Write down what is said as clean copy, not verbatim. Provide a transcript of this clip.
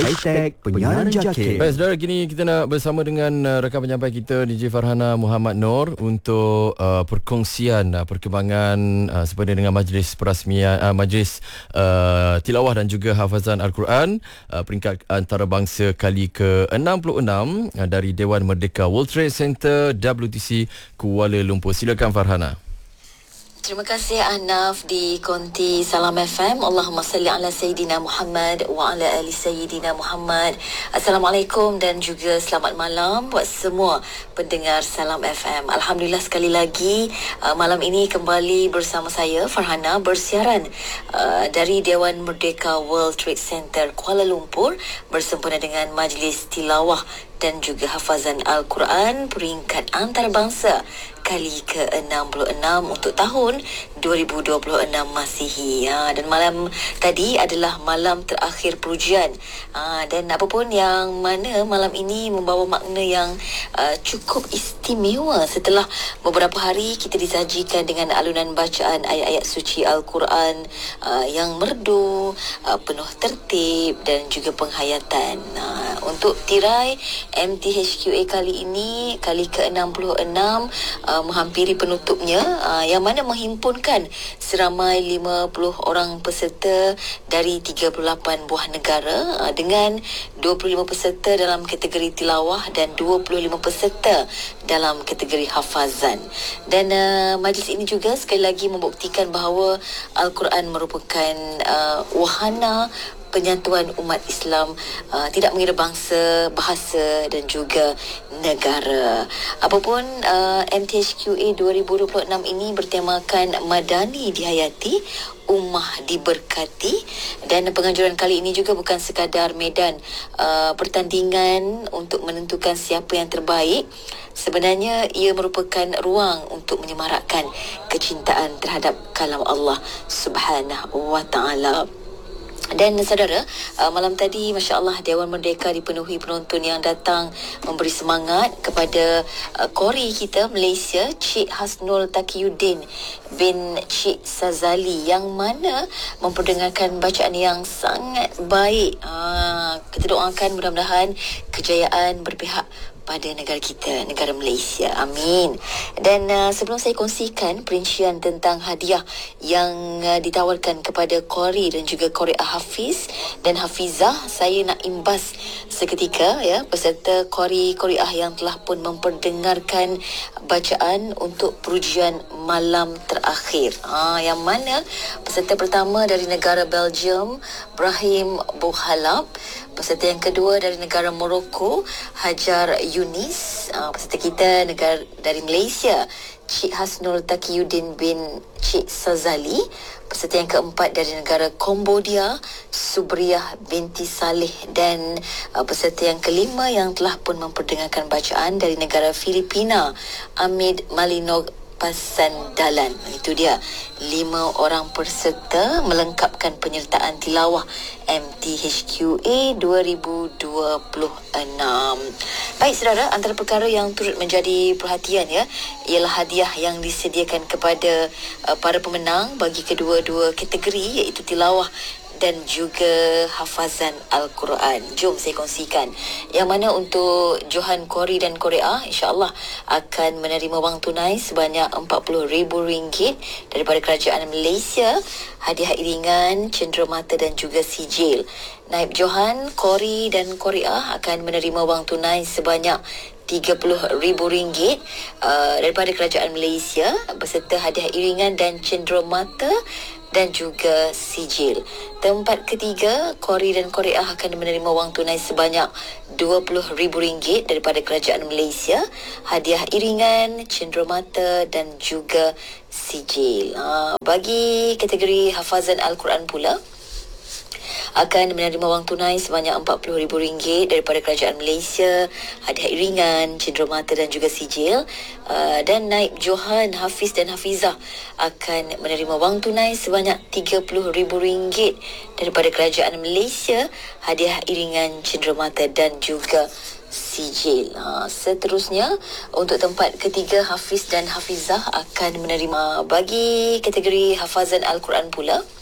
High-tech penyiaran jaket. Baik, saudara, kini kita nak bersama dengan rakan penyampai kita DJ Farhana Muhammad Noor untuk perkongsian perkembangan sempena dengan majlis perasmian majlis tilawah dan juga hafazan Al-Quran peringkat antarabangsa kali ke-66 dari Dewan Merdeka World Trade Center WTC Kuala Lumpur. Silakan Farhana. Terima kasih Anaf di Konti Salam FM. Allahumma salli ala Sayyidina Muhammad wa ala ali Sayyidina Muhammad. Assalamualaikum dan juga selamat malam buat semua pendengar Salam FM. Alhamdulillah sekali lagi malam ini kembali bersama saya Farhana bersiaran dari Dewan Merdeka World Trade Center Kuala Lumpur bersempena dengan Majlis Tilawah dan juga hafazan Al-Quran peringkat antarabangsa kali ke-66 untuk tahun 2026 Masihi. Dan malam tadi adalah malam terakhir perujian. Dan apapun yang mana malam ini membawa makna yang cukup istimewa setelah beberapa hari kita disajikan dengan alunan bacaan ayat-ayat suci Al-Quran yang merdu, penuh tertib dan juga penghayatan. Untuk tirai MTHQA kali ini, kali ke-66 menghampiri penutupnya, yang mana menghimpunkan seramai 50 orang peserta dari 38 buah negara dengan 25 peserta dalam kategori tilawah dan 25 peserta dalam kategori hafazan. Dan majlis ini juga sekali lagi membuktikan bahawa Al-Quran merupakan wahana penyatuan umat Islam, tidak mengira bangsa, bahasa dan juga negara. Apapun MTHQA 2026 ini bertemakan Madani dihayati, Ummah diberkati, dan penganjuran kali ini juga bukan sekadar medan pertandingan untuk menentukan siapa yang terbaik. Sebenarnya ia merupakan ruang untuk menyemarakkan kecintaan terhadap kalam Allah Subhanahu wa Ta'ala. Dan saudara, malam tadi Masya Allah Dewan Merdeka dipenuhi penonton yang datang memberi semangat kepada kori kita Malaysia, Cik Hasnul Taqiyuddin bin Cik Sazali, yang mana memperdengarkan bacaan yang sangat baik. Kita doakan mudah-mudahan kejayaan berpihak pada negara kita, negara Malaysia. Amin. Dan sebelum saya kongsikan perincian tentang hadiah yang ditawarkan kepada Qari dan juga Qari'ah Hafiz dan Hafizah, saya nak imbas seketika peserta Qari'ah yang telah pun memperdengarkan bacaan untuk perujian malam terakhir. Yang mana peserta pertama dari negara Belgium, Brahim Bouhalab. Peserta yang kedua dari negara Morocco, Hajar Yunis. Peserta kita dari Malaysia, Cik Hasnul Taqiyuddin bin Cik Sazali. Peserta yang keempat dari negara Cambodia, Subriyah binti Saleh. Dan peserta yang kelima yang telah pun memperdengarkan bacaan dari negara Filipina, Amid Malinog Pasandalan. Itu dia 5 orang peserta melengkapkan penyertaan tilawah MTHQA 2026. Baik saudara, antara perkara yang turut menjadi perhatian ialah hadiah yang disediakan kepada para pemenang bagi kedua-dua kategori, iaitu tilawah dan juga hafazan Al-Quran. Jom saya kongsikan. Yang mana untuk Johan Qari dan Qari'ah insya-Allah akan menerima wang tunai sebanyak RM40,000 daripada Kerajaan Malaysia, hadiah iringan, cenderamata dan juga sijil. Naib Johan, Qari dan Qari'ah akan menerima wang tunai sebanyak RM30,000 daripada Kerajaan Malaysia beserta hadiah iringan dan cenderamata dan juga sijil. Tempat ketiga, Qari dan Qari'ah akan menerima wang tunai sebanyak RM20,000 daripada Kerajaan Malaysia, hadiah iringan, cenderamata dan juga sijil. Bagi kategori hafazan Al-Quran pula, akan menerima wang tunai sebanyak RM40,000 daripada Kerajaan Malaysia, hadiah iringan, cenderamata dan juga sijil. Dan Naib Johan, Hafiz dan Hafizah akan menerima wang tunai sebanyak RM30,000 daripada Kerajaan Malaysia, hadiah iringan, cenderamata dan juga sijil. Seterusnya, untuk tempat ketiga, Hafiz dan Hafizah akan menerima bagi kategori hafazan Al-Quran pula,